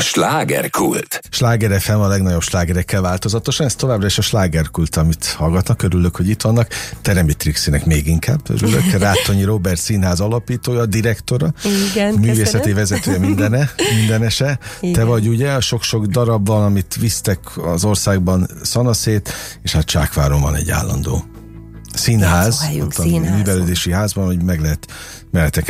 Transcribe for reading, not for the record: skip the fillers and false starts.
slágerkult. Sláger FM a legnagyobb slágerekkel változatosan, ez továbbra is a slágerkult, amit hallgatnak, örülök, hogy itt vannak. Teremi Trixinek még inkább örülök, Rátonyi Róbert színház alapítója, direktora, igen, művészeti vezetője mindenese. Igen. Te vagy ugye, a sok-sok darab van, amit visztek az országban szanaszét, és hát Csákváron van egy állandó színház, Játszóhelyünk, ott a művelődési házban, hogy meg lehet